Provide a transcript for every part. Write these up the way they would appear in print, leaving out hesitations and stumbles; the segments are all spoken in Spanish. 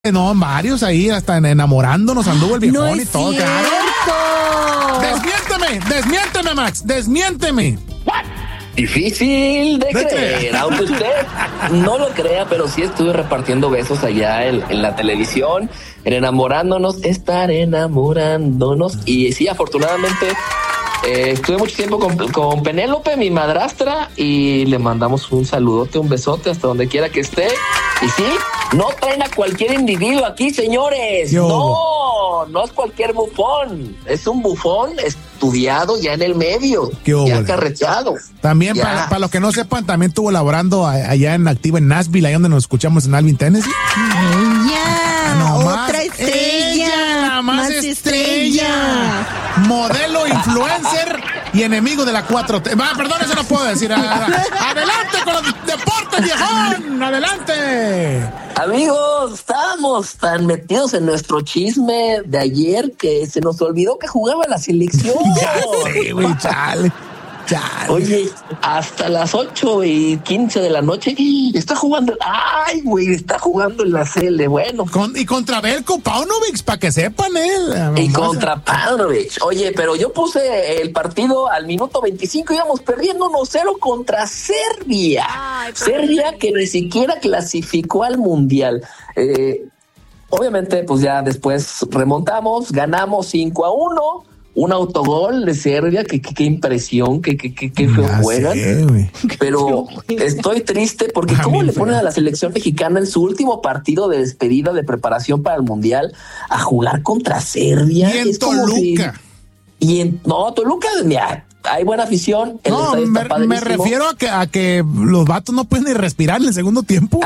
No, varios ahí, hasta enamorándonos anduvo el viejón No y todo, cierto. claro. Desmiénteme, Max, desmiénteme. Difícil de creer, aunque usted no lo crea, pero sí estuve repartiendo besos allá en la televisión, en enamorándonos, estar enamorándonos. Y sí, afortunadamente estuve mucho tiempo con Penélope, mi madrastra, y le mandamos un saludote, un besote hasta donde quiera que esté. Y sí, no traen a cualquier individuo aquí, señores. No es cualquier bufón. Es un bufón estudiado ya en el medio, ya carreteado. También, para los que no sepan, también estuvo laborando allá en activo en Nashville, ahí donde nos escuchamos en Alvin, Tennessee. Otra estrella, más estrella. Modelo, influencer y enemigo de la 4T. Perdón, eso no puedo decir. Adelante con los deportes, viejón. Adelante. Amigos, estábamos tan metidos en nuestro chisme de ayer que se nos olvidó que jugaba la selección. Ya sé, güey, chale. Oye, hasta las 8:15 de la noche está jugando. Ay, güey, está jugando en la CL. Bueno. Y contra Belko Paunovic, para que sepan él. Y contra Paunovic. Oye, pero yo puse el partido al minuto 25, íbamos perdiendo 1-0 contra Serbia. Serbia que ni siquiera clasificó al Mundial. Obviamente, pues ya después remontamos, ganamos 5-1. Un autogol de Serbia, qué impresión, qué feo juegan. Pero estoy triste porque cómo le ponen a la selección mexicana en su último partido de despedida de preparación para el Mundial a jugar contra Serbia. Y en Toluca. Toluca, mira, hay buena afición. Me refiero a que los vatos no pueden ni respirar en el segundo tiempo.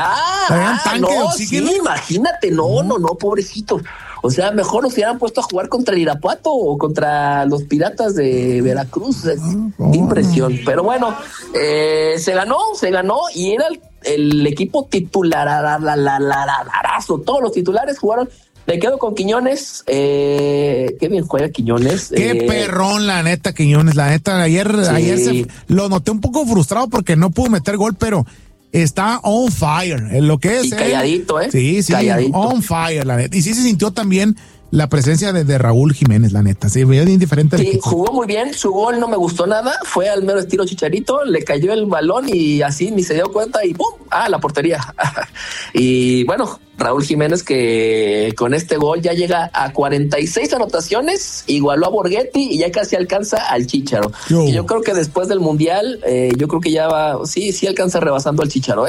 Sí, imagínate, no, pobrecitos. O sea, mejor nos hubieran puesto a jugar contra el Irapuato o contra los Piratas de Veracruz. Impresión. Pero bueno, se ganó y era el equipo titular. Todos los titulares jugaron. Me quedo con Quiñones. Qué bien juega Quiñones. Qué perrón, la neta, Quiñones. La neta, ayer lo noté un poco frustrado porque no pudo meter gol, pero está on fire, en lo que es. Y calladito, Sí, calladito. On fire, la neta. Y sí se sintió también la presencia de Raúl Jiménez, la neta. Se veía indiferente. Sí, jugó muy bien. Su gol no me gustó nada. Fue al mero estilo Chicharito. Le cayó el balón y así ni se dio cuenta y ¡pum! La portería. Y bueno, Raúl Jiménez que con este gol ya llega a 46 anotaciones, igualó a Borghetti y ya casi alcanza al Chícharo. Y yo creo que después del Mundial, yo creo que ya va, sí alcanza rebasando al Chícharo,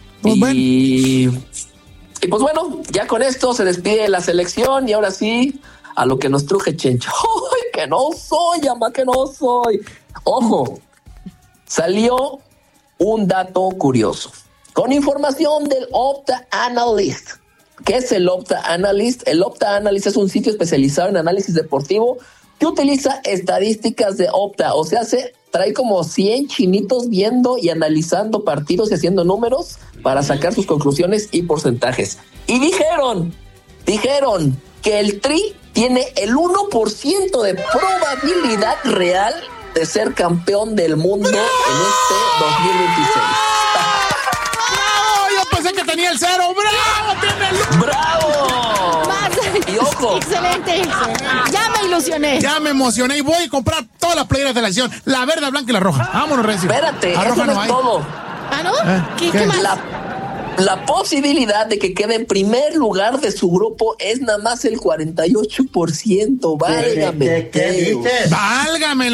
Y pues bueno, ya con esto se despide la selección y ahora sí, a lo que nos truje Chencho. ¡Ay, que no soy, llama que no soy! Ojo, salió un dato curioso. Con información del Opta Analyst. ¿Qué es el Opta Analyst? El Opta Analyst es un sitio especializado en análisis deportivo que utiliza estadísticas de Opta. O sea, trae como 100 chinitos viendo y analizando partidos y haciendo números para sacar sus conclusiones y porcentajes. Y dijeron que el Tri tiene el 1% de probabilidad real de ser campeón del mundo en este 2026. Pensé que tenía el 0. ¡Bravo! ¡Tiene el... ¡Bravo! Y ojo. Excelente. Ya me ilusioné. Ya me emocioné y voy a comprar todas las playeras de la selección. La verde, la blanca y la roja. Vámonos, Recio. Espérate, eso no es todo. ¿No? ¿Qué más? La posibilidad de que quede en primer lugar de su grupo es nada más el 48%. Válgame. ¿Qué dices? Válgame,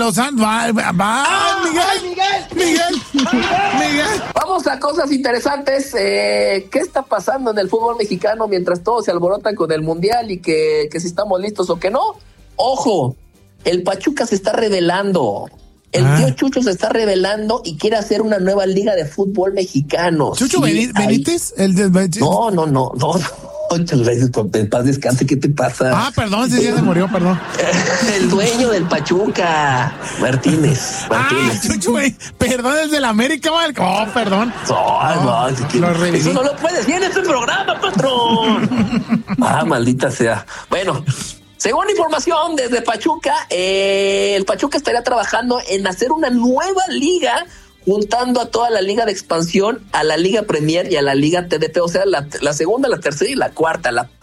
Miguel. Vamos a cosas interesantes. ¿Qué está pasando en el fútbol mexicano mientras todos se alborotan con el Mundial y que si estamos listos o que no? Ojo, el Pachuca se está revelando. El tío Chucho se está revelando y quiere hacer una nueva liga de fútbol mexicano. ¿Chucho Benítez? No. En paz descanse, ¿qué te pasa? Perdón, ese día se murió, perdón. El dueño del Pachuca, Martínez. Chucho, perdón, es del América, ¿vale? Perdón. Eso no lo puedes decir en este programa, patrón. Maldita sea. Bueno, según información desde Pachuca, el Pachuca estaría trabajando en hacer una nueva liga juntando a toda la liga de expansión, a la liga Premier y a la liga TDP, o sea, la segunda, la tercera y la cuarta, la